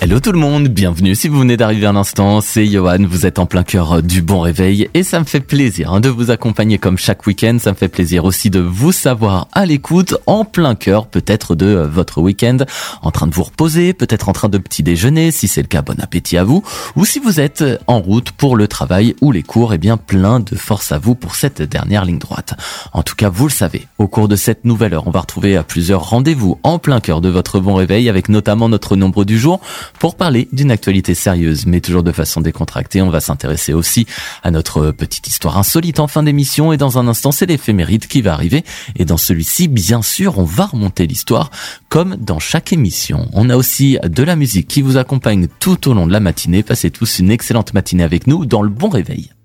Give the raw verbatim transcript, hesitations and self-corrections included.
Hello tout le monde, bienvenue si vous venez d'arriver un instant, c'est Johan, vous êtes en plein cœur du bon réveil et ça me fait plaisir de vous accompagner comme chaque week-end, ça me fait plaisir aussi de vous savoir à l'écoute en plein cœur peut-être de votre week-end, en train de vous reposer, peut-être en train de petit déjeuner, si c'est le cas bon appétit à vous, ou si vous êtes en route pour le travail ou les cours, eh bien plein de force à vous pour cette dernière ligne droite. En tout cas vous le savez, au cours de cette nouvelle heure, on va retrouver à plusieurs rendez-vous en plein cœur de votre bon réveil avec notamment notre nombre du jour pour parler d'une actualité sérieuse mais toujours de façon décontractée. On va s'intéresser aussi à notre petite histoire insolite en fin d'émission et dans un instant c'est l'éphéméride qui va arriver et dans celui-ci bien sûr on va remonter l'histoire comme dans chaque émission. On a aussi de la musique qui vous accompagne tout au long de la matinée. Passez tous une excellente matinée avec nous dans le bon réveil.